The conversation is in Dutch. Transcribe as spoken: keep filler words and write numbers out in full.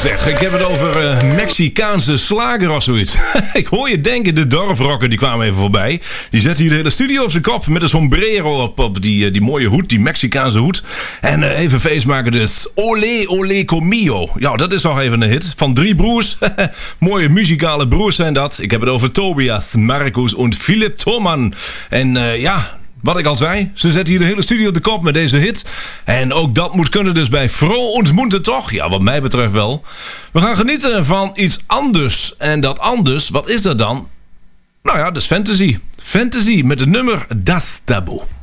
zeg. Ik heb het over uh, Mexicaanse slager of zoiets. Ik hoor je denken, de dorfrokken die kwamen even voorbij. Die zetten hier de hele studio op zijn kop met een sombrero op, op die, uh, die mooie hoed, die Mexicaanse hoed. En uh, even feest maken dus. Olé, olé, comio. Ja, dat is nog even een hit. Van drie broers. Mooie muzikale broers zijn dat. Ik heb het over Tobias, Marcus en Philip Thoman. En uh, ja... Wat ik al zei, ze zetten hier de hele studio op de kop met deze hit. En ook dat moet kunnen dus bij Froh und Munter toch? Ja, wat mij betreft wel. We gaan genieten van iets anders. En dat anders, wat is dat dan? Nou ja, dat is fantasy. Fantasy met het nummer Das Tabu.